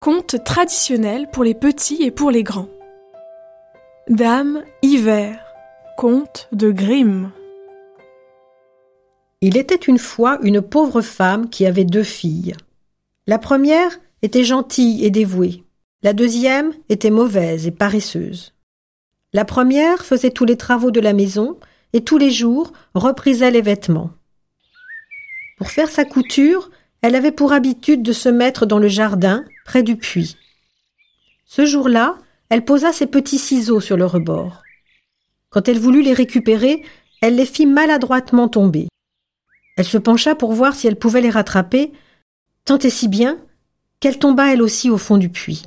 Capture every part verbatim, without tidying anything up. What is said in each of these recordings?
Conte traditionnel pour les petits et pour les grands. Dame Hiver, conte de Grimm. Il était une fois une pauvre femme qui avait deux filles. La première était gentille et dévouée. La deuxième était mauvaise et paresseuse. La première faisait tous les travaux de la maison et tous les jours reprisait les vêtements. Pour faire sa couture, elle avait pour habitude de se mettre dans le jardin, près du puits. Ce jour-là, elle posa ses petits ciseaux sur le rebord. Quand elle voulut les récupérer, elle les fit maladroitement tomber. Elle se pencha pour voir si elle pouvait les rattraper, tant et si bien qu'elle tomba elle aussi au fond du puits.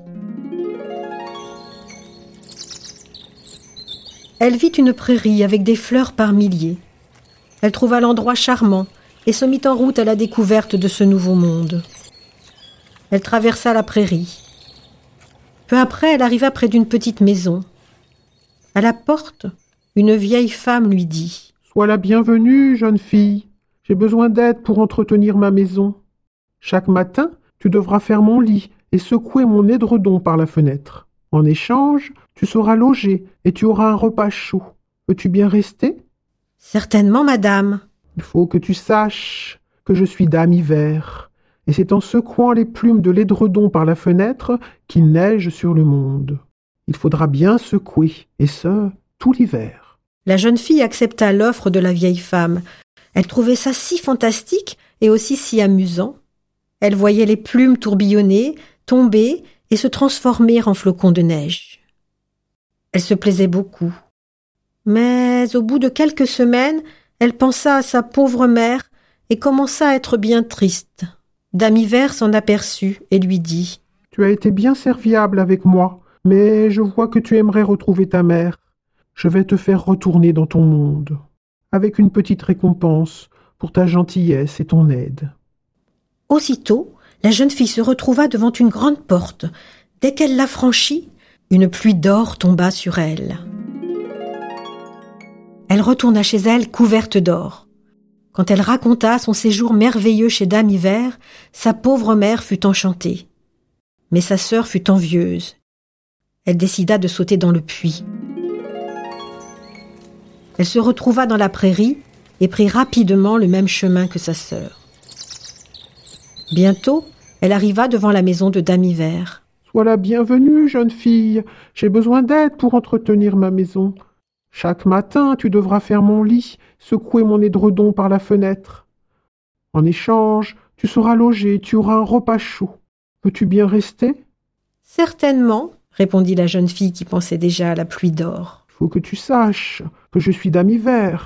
Elle vit une prairie avec des fleurs par milliers. Elle trouva l'endroit charmant et se mit en route à la découverte de ce nouveau monde. Elle traversa la prairie. Peu après, elle arriva près d'une petite maison. À la porte, une vieille femme lui dit « Sois la bienvenue, jeune fille. J'ai besoin d'aide pour entretenir ma maison. Chaque matin, tu devras faire mon lit et secouer mon édredon par la fenêtre. En échange, tu seras logée et tu auras un repas chaud. Veux-tu bien rester ?»« Certainement, madame. » Il faut que tu saches que je suis Dame Hiver, et c'est en secouant les plumes de l'édredon par la fenêtre qu'il neige sur le monde. Il faudra bien secouer, et ce, tout l'hiver. » La jeune fille accepta l'offre de la vieille femme. Elle trouvait ça si fantastique et aussi si amusant. Elle voyait les plumes tourbillonner, tomber et se transformer en flocons de neige. Elle se plaisait beaucoup. Mais au bout de quelques semaines, elle pensa à sa pauvre mère et commença à être bien triste. Dame Hiver s'en aperçut et lui dit « Tu as été bien serviable avec moi, mais je vois que tu aimerais retrouver ta mère. Je vais te faire retourner dans ton monde, avec une petite récompense pour ta gentillesse et ton aide. » Aussitôt, la jeune fille se retrouva devant une grande porte. Dès qu'elle la franchit, une pluie d'or tomba sur elle. Elle retourna chez elle couverte d'or. Quand elle raconta son séjour merveilleux chez Dame Hiver, sa pauvre mère fut enchantée. Mais sa sœur fut envieuse. Elle décida de sauter dans le puits. Elle se retrouva dans la prairie et prit rapidement le même chemin que sa sœur. Bientôt, elle arriva devant la maison de Dame Hiver. « Sois la bienvenue, jeune fille. J'ai besoin d'aide pour entretenir ma maison. Chaque matin, tu devras faire mon lit, secouer mon édredon par la fenêtre. En échange, tu seras logée, tu auras un repas chaud. Veux-tu bien rester ?»« Certainement, » répondit la jeune fille qui pensait déjà à la pluie d'or. « Il faut que tu saches que je suis Dame Hiver,